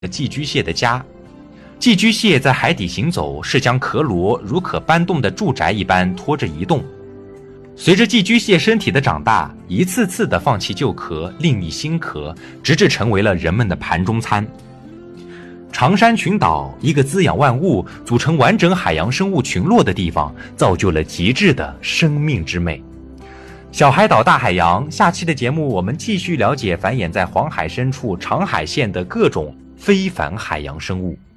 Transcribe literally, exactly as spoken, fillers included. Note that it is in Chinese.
寄居蟹的家。寄居蟹在海底行走，是将壳螺如可搬动的住宅一般拖着移动。随着寄居蟹身体的长大，一次次的放弃旧壳，另觅新壳，直至成为了人们的盘中餐。长山群岛，一个滋养万物、组成完整海洋生物群落的地方，造就了极致的生命之美。小海岛大海洋，下期的节目我们继续了解繁衍在黄海深处长海县的各种非凡海洋生物。